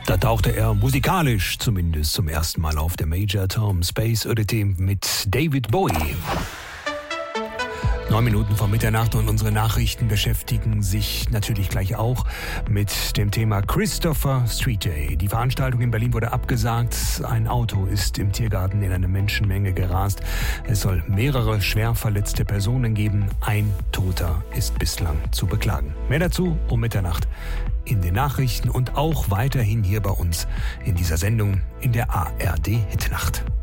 Da tauchte er musikalisch zumindest zum ersten Mal auf der Major Tom Space Oddity mit David Bowie. 9 Minuten vor Mitternacht und unsere Nachrichten beschäftigen sich natürlich gleich auch mit dem Thema Christopher Street Day. Die Veranstaltung in Berlin wurde abgesagt. Ein Auto ist im Tiergarten in eine Menschenmenge gerast. Es soll mehrere schwer verletzte Personen geben. Ein Toter ist bislang zu beklagen. Mehr dazu um Mitternacht in den Nachrichten und auch weiterhin hier bei uns in dieser Sendung in der ARD Hitnacht.